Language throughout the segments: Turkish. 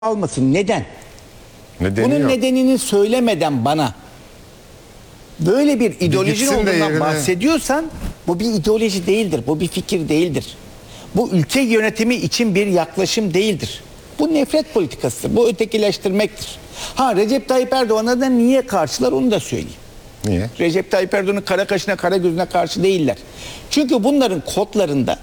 almasın. Neden? Nedeni Bunun yok. nedenini söylemeden bana böyle bir ideolojinin gitsin de olduğundan yerine. bahsediyorsan bu bir ideoloji değildir. Bu bir fikir değildir. Bu ülke yönetimi için bir yaklaşım değildir. Bu nefret politikasıdır. Bu ötekileştirmektir. Ha, Recep Tayyip Erdoğan'a da niye karşılar onu da söyleyeyim. Niye? Recep Tayyip Erdoğan'ın kara kaşına kara gözüne karşı değiller. Çünkü bunların kodlarında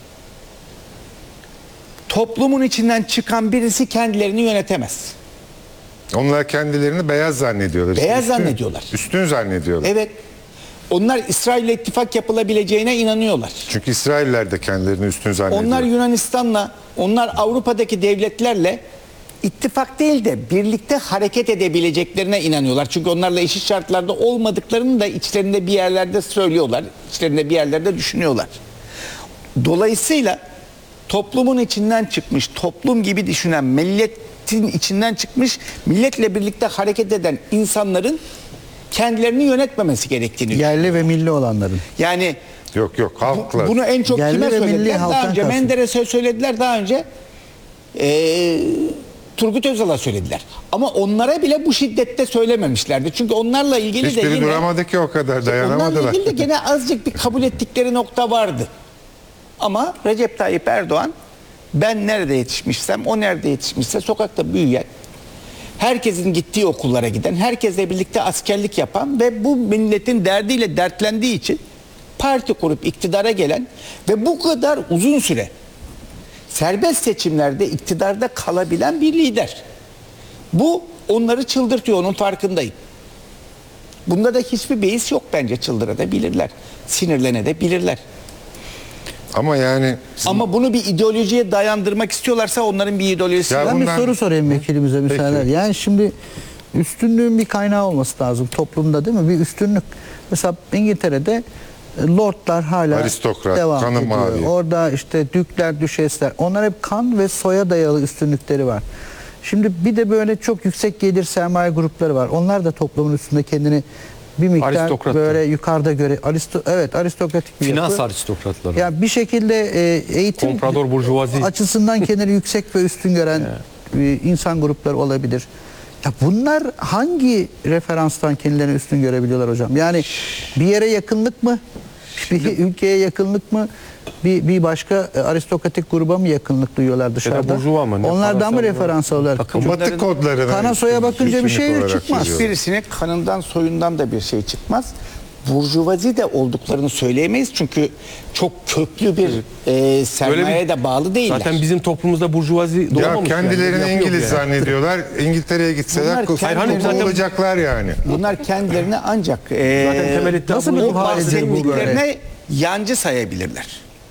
toplumun içinden çıkan birisi kendilerini yönetemez. Onlar kendilerini beyaz zannediyorlar. Beyaz Üstün- zannediyorlar. Üstün zannediyorlar. Evet. Onlar İsrail'le ittifak yapılabileceğine inanıyorlar. Çünkü İsrailler de kendilerini üstün zannediyor. Onlar Yunanistan'la, onlar Avrupa'daki devletlerle ittifak değil de birlikte hareket edebileceklerine inanıyorlar. Çünkü onlarla eşit şartlarda olmadıklarını da içlerinde bir yerlerde söylüyorlar. İçlerinde bir yerlerde düşünüyorlar. Dolayısıyla toplumun içinden çıkmış, toplum gibi düşünen, milletin içinden çıkmış, milletle birlikte hareket eden insanların kendilerini yönetmemesi gerektiğini Yerli ve milli olanların. yani Yok halkla. bunu en çok Yerli kime ve milli söylediler? Daha halktan önce kastım. Menderes'e söylediler, daha önce Turgut Özal'a söylediler. Ama onlara bile bu şiddette söylememişlerdi. Çünkü onlarla ilgili de Hiçbiri yine duramadı ki o kadar, onlarla dayanamadılar. ilgili de gene azıcık bir kabul ettikleri nokta vardı. Ama Recep Tayyip Erdoğan, ben nerede yetişmişsem, o nerede yetişmişse sokakta büyüyen, herkesin gittiği okullara giden, herkesle birlikte askerlik yapan ve bu milletin derdiyle dertlendiği için parti kurup iktidara gelen ve bu kadar uzun süre serbest seçimlerde iktidarda kalabilen bir lider. Bu onları çıldırtıyor, onun farkındayım. Bunda da hiçbir beis yok bence, çıldırabilirler, sinirlenebilirler. Ama yani Ama bunu bir ideolojiye dayandırmak istiyorlarsa onların bir ideolojisi Ya var. Ben bundan- bir soru sorayım vekilimize müsaade. Yani şimdi üstünlüğün bir kaynağı olması lazım toplumda, değil mi? Bir üstünlük. Mesela İngiltere'de lordlar hala Aristokrat, devam kanı ediyor. mavi. Orada işte dükler, düşesler. Onlar hep kan ve soya dayalı üstünlükleri var. Şimdi bir de böyle çok yüksek gelir sermaye grupları var. Onlar da toplumun üstünde kendini bir miktar Aristokratlar. böyle yukarıda göre aristokratik bir Finans yapı. aristokratları. Ya bir şekilde eğitim Komprador burjuvazi. açısından kendini yüksek ve üstün gören insan grupları olabilir. Ya bunlar hangi referanstan kendilerini üstün görebiliyorlar hocam? Yani bir yere yakınlık mı? Bir ülkeye yakınlık mı? Bir başka aristokratik gruba mı yakınlık duyuyorlar dışarıda? burjuva mı? Ne Onlardan mı parası referans alıyorlar? Takım Batı kodlarına Kana soya bakınca bir şey üstünlük olarak çıkmaz. görüyor. Hiçbirisinin kanından soyundan da bir şey çıkmaz. Burjuvazi de olduklarını söyleyemeyiz çünkü çok köklü bir sermayeye de bağlı değiller. Zaten bizim toplumumuzda burjuvazi Ya doğmamış. kendilerini yani. Yapıyor İngiliz yani. zannediyorlar. İngiltere'ye gitseler Bunlar kendileri- kovulacaklar yani. Bunlar kendilerini ancak Zaten temel iddia nasıl bir o ruh halidir bu böyle? bahsettiklerine yancı sayabilirler.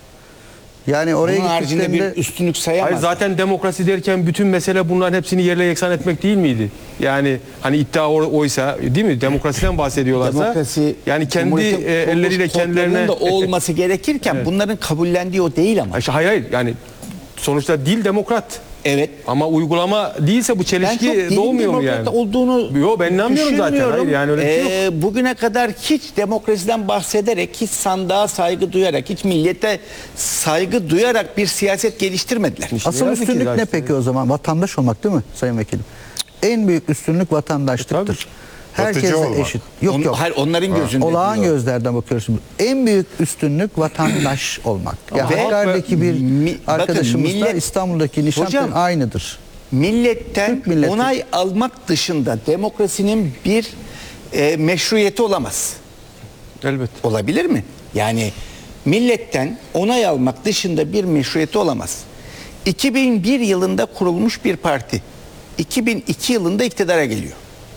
Yani oraya Bunun haricinde gittiklerinde bir üstünlük sayamaz. Hayır, zaten demokrasi derken bütün mesele bunların hepsini yerle yeksan etmek değil miydi? Yani hani iddia oysa, değil mi? Demokrasiden bahsediyorlarsa Demokrasi, yani kendi Cumhuriyet'in elleriyle kuruluş kendilerine kodlarının da o olması gerekirken bunların kabullendiği o değil ama. hayır yani sonuçta dil demokrat. Evet. Ama uygulama değilse bu Ben çok çelişki dilin doğmuyor mu yani? demokrat olduğunu Yo, ben inanmıyorum zaten. düşünmüyorum. Hayır, yani öyle bir şey yok. Bugüne kadar hiç demokrasiden bahsederek, hiç sandığa saygı duyarak, hiç millete saygı duyarak bir siyaset geliştirmediler. asıl Herhalde ki üstünlük daha ne işte. peki o zaman? Vatandaş olmak değil mi Sayın Vekilim? En büyük üstünlük vatandaşlıktır. Batıcı Herkesle olmak. eşit. Yok yok. Hayır, onların gözünde Olağan diyor. gözlerden bakıyoruz. En büyük üstünlük vatandaş olmak. Ya Ve- Hakkari'deki bir bakın, arkadaşımız da millet- İstanbul'daki nişan Hocam, aynıdır. Milletten Türk milleti. onay almak dışında demokrasinin bir meşruiyeti olamaz. Elbette. Olabilir mi? Yani milletten onay almak dışında bir meşruiyeti olamaz. 2001 yılında kurulmuş bir parti 2002 yılında iktidara geliyor.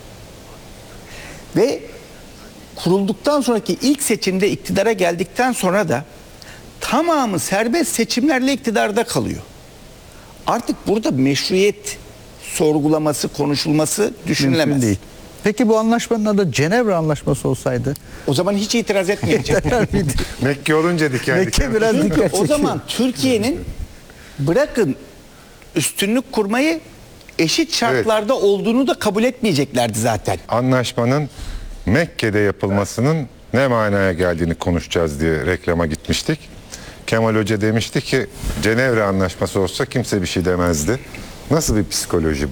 Ve kurulduktan sonraki ilk seçimde iktidara geldikten sonra da tamamı serbest seçimlerle iktidarda kalıyor. Artık burada meşruiyet sorgulaması, konuşulması düşünülemez. Mümkün değil. Peki bu anlaşmanın adı Cenevre Anlaşması olsaydı? O zaman hiç itiraz etmeyecek. Mekke olunca diken Mekke diken. biraz Çünkü dikkat o çekiyor. zaman Türkiye'nin bırakın üstünlük kurmayı eşit şartlarda olduğunu da kabul etmeyeceklerdi zaten. Anlaşmanın Mekke'de yapılmasının ne manaya geldiğini konuşacağız diye reklama gitmiştik. Kemal Hoca demişti ki Cenevre Anlaşması olsa kimse bir şey demezdi. Nasıl bir psikoloji